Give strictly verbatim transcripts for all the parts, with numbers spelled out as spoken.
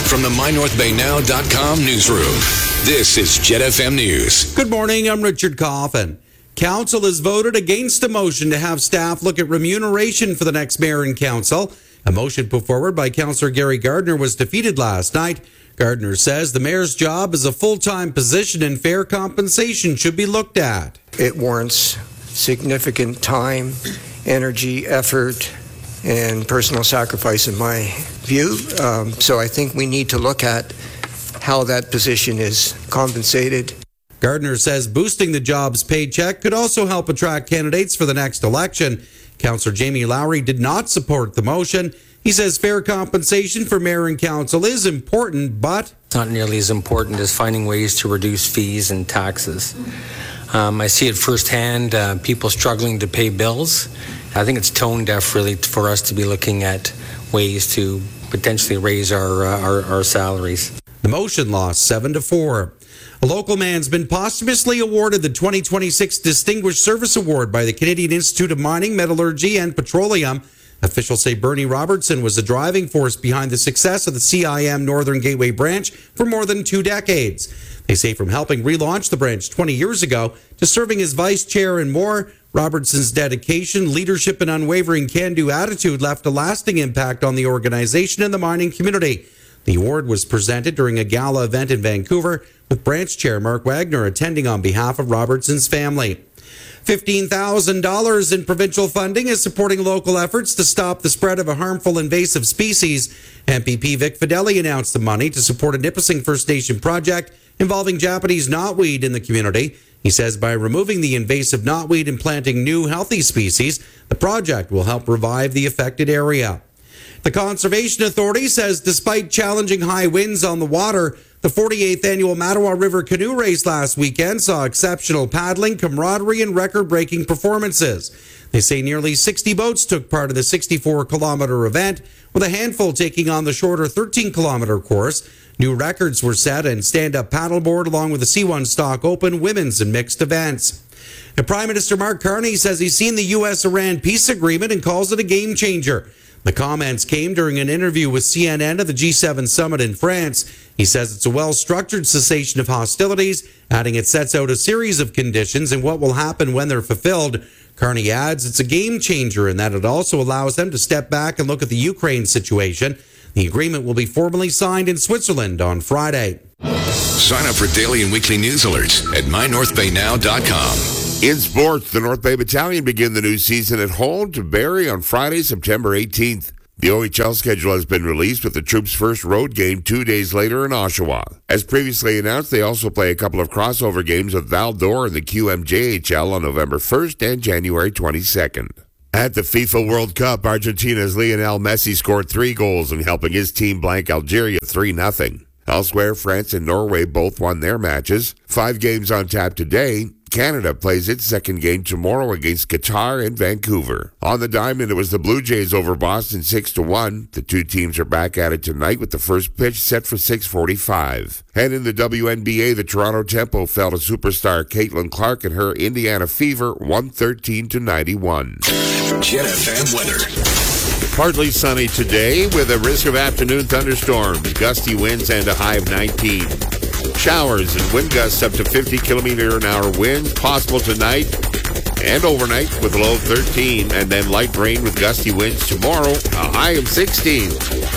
From the my north bay now dot com newsroom, this is Jet F M News. Good morning, I'm Richard Coffin. Council has voted against a motion to have staff look at remuneration for the next mayor and council. A motion put forward by Councillor Gary Gardner was defeated last night. Gardner says the mayor's job is a full-time position and fair compensation should be looked at. It warrants significant time, energy, effort, and personal sacrifice in my view. Um, so I think we need to look at how that position is compensated. Gardner says boosting the job's paycheck could also help attract candidates for the next election. Councillor Jamie Lowry did not support the motion. He says fair compensation for mayor and council is important, but it's not nearly as important as finding ways to reduce fees and taxes. Um, I see it firsthand, uh, people struggling to pay bills. I think it's tone deaf, really, for us to be looking at ways to potentially raise our, uh, our, our salaries. The motion lost seven to four. A local man's been posthumously awarded the twenty twenty-six Distinguished Service Award by the Canadian Institute of Mining, Metallurgy and Petroleum. Officials say Bernie Robertson was the driving force behind the success of the C I M Northern Gateway branch for more than two decades. They say from helping relaunch the branch twenty years ago to serving as vice chair and more, Robertson's dedication, leadership, and unwavering can-do attitude left a lasting impact on the organization and the mining community. The award was presented during a gala event in Vancouver, with branch chair Mark Wagner attending on behalf of Robertson's family. fifteen thousand dollars in provincial funding is supporting local efforts to stop the spread of a harmful invasive species. M P P Vic Fideli announced the money to support a Nipissing First Nation project involving Japanese knotweed in the community. He says by removing the invasive knotweed and planting new healthy species, the project will help revive the affected area. The Conservation Authority says despite challenging high winds on the water, the forty-eighth annual Mattawa River Canoe Race last weekend saw exceptional paddling, camaraderie, and record-breaking performances. They say nearly sixty boats took part of the sixty-four kilometer event, with a handful taking on the shorter thirteen kilometer course. New records were set in stand-up paddleboard along with the C one Stock Open women's and mixed events. And Prime Minister Mark Carney says he's seen the U S Iran peace agreement and calls it a game changer. The comments came during an interview with C N N at the G seven summit in France. He says it's a well-structured cessation of hostilities, adding it sets out a series of conditions and what will happen when they're fulfilled. Carney adds it's a game changer in that it also allows them to step back and look at the Ukraine situation. The agreement will be formally signed in Switzerland on Friday. Sign up for daily and weekly news alerts at my north bay now dot com. In sports, the North Bay Battalion begin the new season at home to Barrie on Friday, September eighteenth. The O H L schedule has been released with the troops' first road game two days later in Oshawa. As previously announced, they also play a couple of crossover games with Val d'Or and the Q M J H L on November first and January twenty-second. At the FIFA World Cup, Argentina's Lionel Messi scored three goals in helping his team blank Algeria three nothing. Elsewhere, France and Norway both won their matches. Five games on tap today. Canada plays its second game tomorrow against Qatar and Vancouver. On the diamond, it was the Blue Jays over Boston six to one. The two teams are back at it tonight with the first pitch set for six forty-five. And in the W N B A, the Toronto Tempo fell to superstar Caitlin Clark and her Indiana Fever one thirteen to ninety-one. Jet F M weather. Partly sunny today with a risk of afternoon thunderstorms, gusty winds, and a high of nineteen. Showers and wind gusts up to fifty kilometer an hour winds possible tonight and overnight with a low of thirteen, and then light rain with gusty winds tomorrow, a high of sixteen.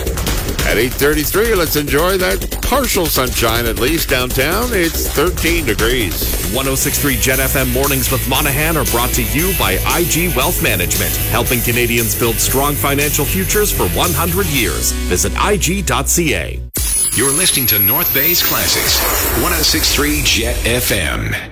At eight thirty-three, let's enjoy that partial sunshine, at least downtown. It's thirteen degrees. one oh six point three Jet F M Mornings with Monahan are brought to you by I G Wealth Management, helping Canadians build strong financial futures for one hundred years. Visit I G dot C A. You're listening to North Bay's Classics, one oh six point three Jet F M.